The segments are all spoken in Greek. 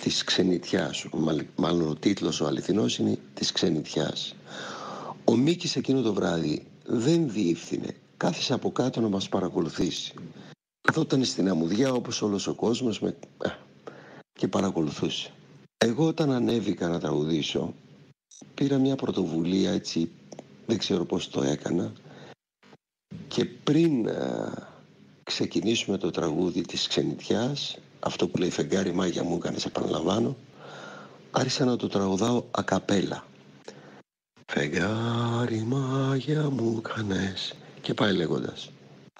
της ξενιτιάς. Μάλλον ο τίτλος ο αληθινός είναι της ξενιτιάς. Ο Μίκης εκείνο το βράδυ δεν διεύθυνε, κάθισε από κάτω να μας παρακολουθήσει. Καθόταν στην αμμουδιά όπως όλος ο κόσμος και παρακολουθούσε. Εγώ όταν ανέβηκα να τραγουδήσω πήρα μια πρωτοβουλία, έτσι δεν ξέρω πώς το έκανα, και πριν ξεκινήσουμε το τραγούδι της ξενιτιάς, αυτό που λέει «Φεγγάρι μάγια μου έκανες», επαναλαμβάνω, άρχισα να το τραγουδάω ακαπέλα. «Φεγγάρι μάγια μου έκανες», και πάει λέγοντας.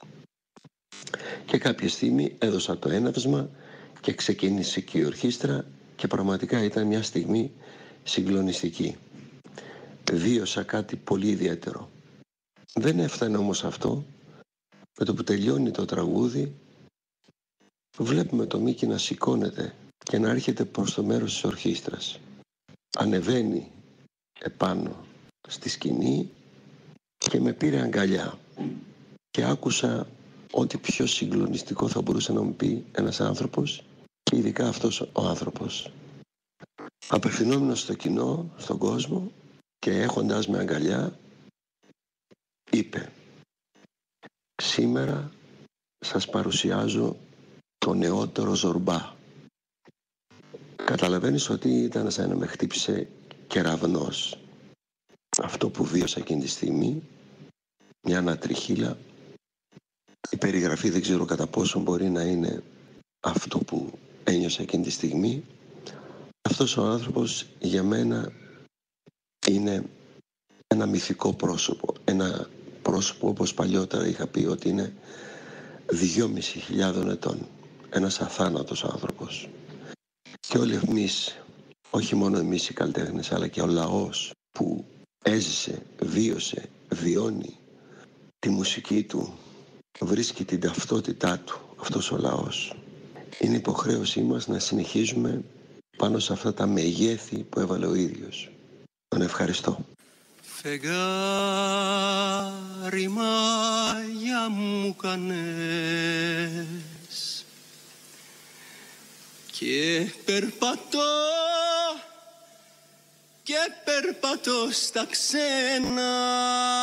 Και κάποια στιγμή έδωσα το έναυσμα και ξεκίνησε και η ορχήστρα και πραγματικά ήταν μια στιγμή συγκλονιστική. Βίωσα κάτι πολύ ιδιαίτερο. Δεν έφτανε όμως αυτό. Με το που τελειώνει το τραγούδι βλέπουμε το Μίκη να σηκώνεται και να έρχεται προς το μέρος της ορχήστρας. Ανεβαίνει επάνω στη σκηνή και με πήρε αγκαλιά και άκουσα ό,τι πιο συγκλονιστικό θα μπορούσε να μου πει ένας άνθρωπος, και ειδικά αυτός ο άνθρωπος. Απευθυνόμενος στο κοινό, στον κόσμο και έχοντας με αγκαλιά, είπε: «Σήμερα σας παρουσιάζω το νεότερο Ζορμπά». Καταλαβαίνεις ότι ήταν σαν να με χτύπησε κεραυνός. Αυτό που βίωσα εκείνη τη στιγμή, μια ανατριχύλα, η περιγραφή δεν ξέρω κατά πόσο μπορεί να είναι αυτό που ένιωσα εκείνη τη στιγμή. Αυτός ο άνθρωπος για μένα είναι ένα μυθικό πρόσωπο, ένα πρόσωπο όπως παλιότερα είχα πει ότι είναι 2.500 ετών, ένας αθάνατος άνθρωπος. Και όλοι εμείς, όχι μόνο εμείς οι καλλιτέχνες, αλλά και ο λαός που έζησε, βίωσε, βιώνει τη μουσική του, βρίσκει την ταυτότητά του, αυτός ο λαός. Είναι υποχρέωσή μας να συνεχίζουμε πάνω σε αυτά τα μεγέθη που έβαλε ο ίδιος. Τον ευχαριστώ. Φεγγάρι μάγια μου κάνες και περπατώ στα ξένα.